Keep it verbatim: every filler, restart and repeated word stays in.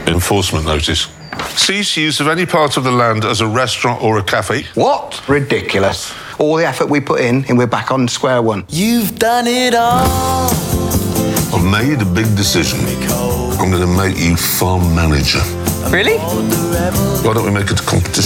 Enforcement notice. Cease use of any part of the land as a restaurant or a cafe. What? Ridiculous. All the effort we put in, and we're back on square one. You've done it all. I've made a big decision. I'm going to make you farm manager. Really? Why don't we make it a competition?